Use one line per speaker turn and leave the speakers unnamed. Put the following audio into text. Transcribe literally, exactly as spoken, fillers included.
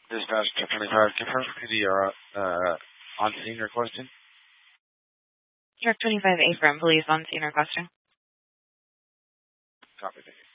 Dispatch to twenty-five, confirm could you are uh, on scene requesting?
Truck twenty-five A from police on scene requesting.
Copy, thank you.